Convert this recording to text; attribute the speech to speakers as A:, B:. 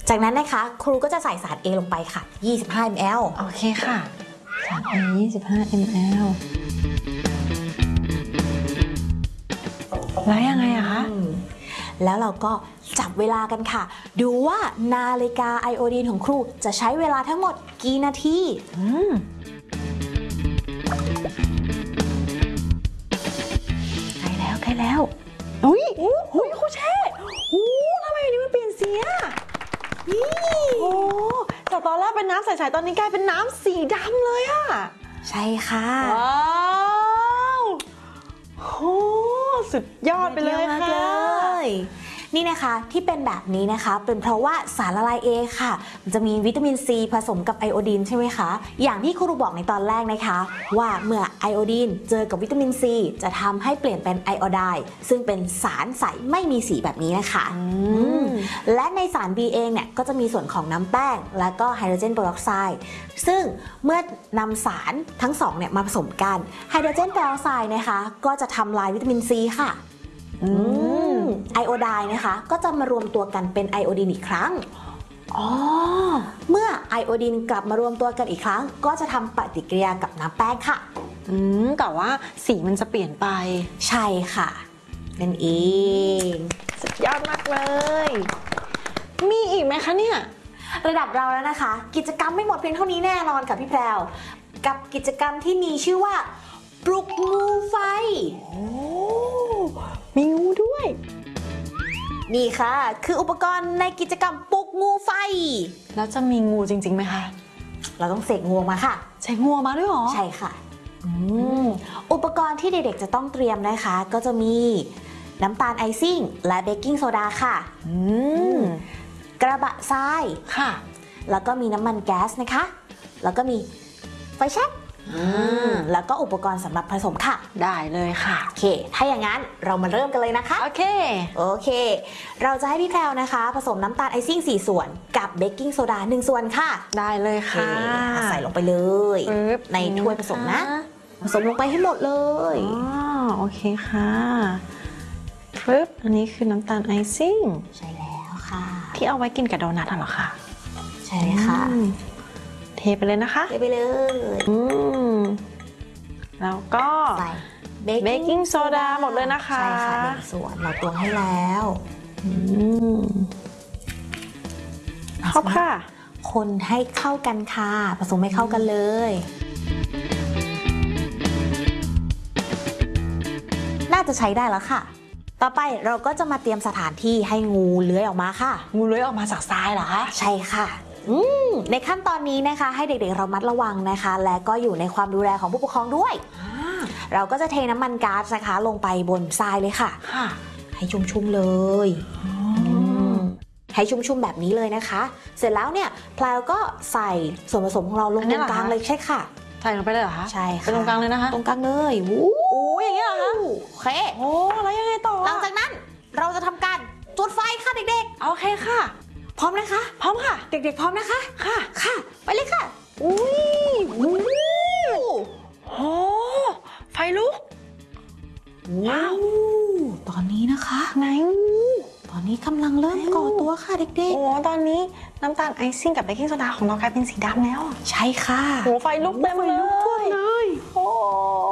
A: จากนั้นนะคะครูก็จะใส่สาร A ลงไปค่ะ25 ml
B: โอเคค่ะสาร A 25 ml แล้วยังไงอะคะ
A: แล้วเราก็จับเวลากันค่ะดูว่านาฬิกาไอโอดีนของครูจะใช้เวลาทั้งหมดกี่นาที
B: ใกล้แล้วอุ้ยครูเช่ทำไมอันนี้มันเปลี่ยนสีอะนี่จากตอนแรกเป็นน้ำใสๆตอนนี้กลายเป็นน้ำสีดำเลยอะ
A: ใช่ค่ะ
B: ว้าวสุดยอดไปเลยค่ะ
A: นี่นะคะที่เป็นแบบนี้นะคะเป็นเพราะว่าสารละลาย A ค่ะมันจะมีวิตามินซีผสมกับไอโอดีนใช่ไหมคะอย่างที่ครูบอกในตอนแรกนะคะว่าเมื่อไอโอดีนเจอกับวิตามินซีจะทำให้เปลี่ยนเป็นไอโอไดน์ซึ่งเป็นสารใสไม่มีสีแบบนี้นะคะและในสาร B เองเนี่ยก็จะมีส่วนของน้ำแป้งและก็ไฮโดรเจนเปอร์ออกไซด์ซึ่งเมื่อนำสารทั้งสองเนี่ยมาผสมกันไฮโดรเจนเปอร์ออกไซด์นะคะก็จะทำลายวิตามินซีค่ะไอโอไดน์นะคะก็จะมารวมตัวกันเป็นไอโอดีนอีกครั้งเมื่อไอโอดีนกลับมารวมตัวกันอีกครั้งก็จะทำปฏิกิริยากับน้ำแป้งค่ะ
B: แต่ว่าสีมันจะเปลี่ยนไป
A: ใช่ค่ะนั่นเอง
B: สุดยอดมากเลยมีอีกไหมคะเนี่ย
A: ระดับเราแล้วนะคะกิจกรรมไม่หมดเพียงเท่านี้แน่นอนค่ะพี่แพรวกับกิจกรรมที่มีชื่อว่าปลุกงูไฟ
B: มีงูด้วย
A: นี่ค่ะคืออุปกรณ์ในกิจกรรมปลุกงูไฟ
B: แล้วจะมีงูจริงๆไหมคะ
A: เราต้องเสกงูมาค่ะ
B: ใช้งูมาด้วยหรอ
A: ใช่ค่ะอุปกรณ์ที่เด็กๆจะต้องเตรียมนะคะก็จะมีน้ำตาลไอซิ่งและเบกกิ้งโซดาค่ะกระบะทราย
B: ค่ะ
A: แล้วก็มีน้ำมันแก๊สนะคะแล้วก็มีไฟแช็กแล้วก็อุปกรณ์สำหรับผสมค่ะ
B: ได้เลยค่ะ
A: โอเคถ้าอย่างนั้นเรามาเริ่มกันเลยนะคะ
B: โอเค
A: เราจะให้พี่แพรวนะคะผสมน้ำตาลไอซิ่ง4ส่วนกับเบกกิ้งโซดา1ส่วนค่ะ
B: ได้เลยค่ะ
A: ใส่ลงไปเลยในถ้วยผสมนะผสมลงไปให้หมดเลย
B: โอเคค่ะปึ๊บอันนี้คือน้ำตาลไอซิ่ง
A: ใช่แล้วค่ะ
B: ที่เอาไว้กินกับโดนัทเหรอคะ
A: ใช่เลยค่ะ
B: เทไปเลยนะคะ
A: เทไปเลย
B: แล้วก็
A: ใส่
B: เบกกิ้งโซดาหมดเลยนะคะ
A: ใช่ค่ะ1ส่วนเราตวงให้แล้ว
B: ครบค่ะ
A: คนให้เข้ากันค่ะผสมให้เข้ากันเลยน่าจะใช้ได้แล้วค่ะต่อไปเราก็จะมาเตรียมสถานที่ให้งูเลื้อยออกมาค่ะ
B: งูเลื้อยออกมาจากทรายเหรอคะ
A: ใช่ค่ะในขั้นตอนนี้นะคะให้เด็กๆเรามัดระวังนะคะและก็อยู่ในความดูแลของผู้ปกครองด้วยเราก็จะเทน้ำมันก๊าซนะคะลงไปบนทรายเลยค่ะให้ชุ่มๆเลยให้ชุ่มๆแบบนี้เลยนะคะเสร็จแล้วเนี่ยพลายก็ใส่ส่วนผสมของเราลงตรงกลางเลยใช่ค่ะ
B: ใส่ลงไปเลยเหรอคะ
A: ใช่ค่ะ
B: ไปตรงกลางเลยนะคะ
A: ตรงกลางเลย
B: อย่างนี้เหรอคะ
A: โอเค
B: แล้วยังไงต่อ
A: หลังจากนั้นเราจะทำการจุดไฟค่ะเด็ก
B: ๆโอเคค่ะ
A: พร้อมนะคะ
B: พร้อมค่ะ
A: เด็กๆพร้อมนะคะค่ะไปเลยค่ะ
B: ไฟลุก
A: ว้าวตอนนี้นะคะ
B: ไหน
A: ตอนนี้กำลังเริ่มก่อตัวค่ะเด็ก
B: ๆตอนนี้น้ำตาลไอซิ่งกับเบกกิ้งโซดาของเรากลายเป็นสีดำแล้ว
A: ใช่ค่ะ
B: ไฟลุกเต็มเลย